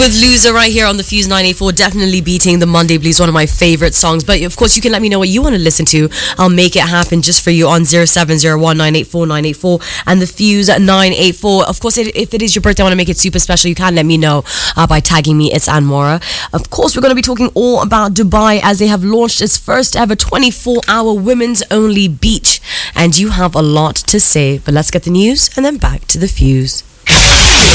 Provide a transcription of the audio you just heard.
With Loser right here on the Fuse 984, definitely beating the Monday Blues, one of my favorite songs. But of course, you can let me know what you want to listen to. I'll make it happen just for you on 0701984984 and the Fuse 984. Of course, if it is your birthday, I want to make it super special. You can let me know by tagging me. It's Anmora. Of course, we're going to be talking all about Dubai as they have launched its first ever 24-hour women's only beach. And you have a lot to say. But let's get the news and then back to the Fuse.